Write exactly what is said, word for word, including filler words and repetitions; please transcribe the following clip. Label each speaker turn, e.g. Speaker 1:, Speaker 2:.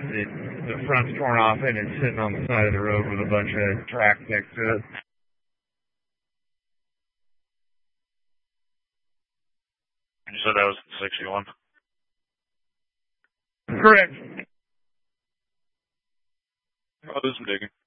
Speaker 1: It, the front's torn off and it's sitting on the side of the road with a bunch of tracks next to it.
Speaker 2: You said that was sixty-one?
Speaker 1: Correct.
Speaker 2: I'll do some digging.